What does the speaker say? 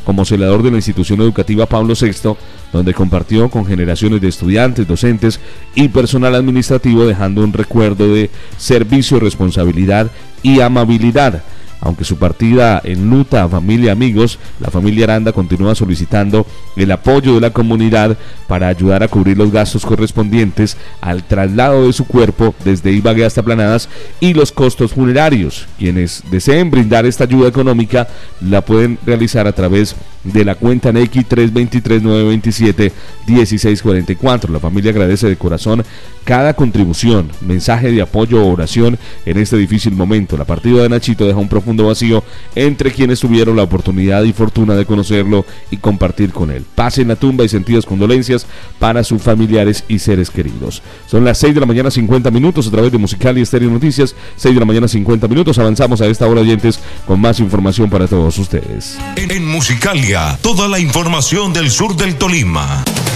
como celador de la institución educativa Pablo VI, donde compartió con generaciones de estudiantes, docentes y personal administrativo, dejando un recuerdo de servicio, responsabilidad y amabilidad. Aunque su partida enluta a familia y amigos, la familia Aranda continúa solicitando el apoyo de la comunidad para ayudar a cubrir los gastos correspondientes al traslado de su cuerpo desde Ibagué hasta Planadas y los costos funerarios. Quienes deseen brindar esta ayuda económica la pueden realizar a través de la cuenta en X 323-927-1644. La familia agradece de corazón cada contribución, mensaje de apoyo o oración en este difícil momento. La partida de Nachito deja un profundo vacío entre quienes tuvieron la oportunidad y fortuna de conocerlo y compartir con él. Paz en la tumba y sentidas condolencias para sus familiares y seres queridos. Son las 6 de la mañana 50 minutos a través de Musical y Estéreo Noticias. 6 de la mañana 50 minutos. Avanzamos a esta hora, oyentes, con más información para todos ustedes. En Musicalia, toda la información del sur del Tolima.